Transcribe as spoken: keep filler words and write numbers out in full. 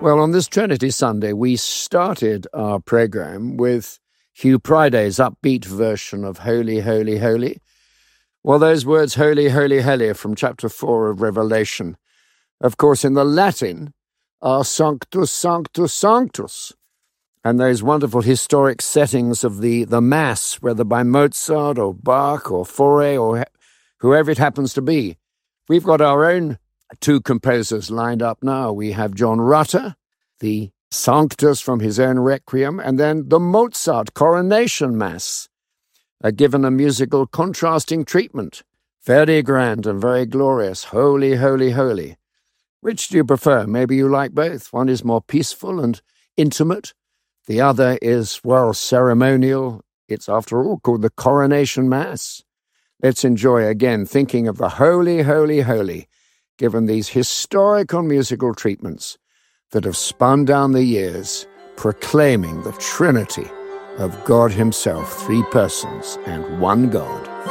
Well, on this Trinity Sunday, we started our program with Hugh Priday's upbeat version of Holy, Holy, Holy. Well, those words, Holy, Holy, Holy, are from chapter four of Revelation. Of course, in the Latin, are Sanctus, Sanctus, Sanctus. And those wonderful historic settings of the, the Mass, whether by Mozart or Bach or Fauré or whoever it happens to be. We've got our own two composers lined up now. We have John Rutter, the Sanctus from his own Requiem, and then the Mozart Coronation Mass, uh, given a musical contrasting treatment. Very grand and very glorious. Holy, holy, holy. Which do you prefer? Maybe you like both. One is more peaceful and intimate. The other is, well, ceremonial. It's, after all, called the Coronation Mass. Let's enjoy again thinking of the Holy, Holy, Holy, given these historical musical treatments that have spun down the years, proclaiming the Trinity of God Himself, three persons and one God.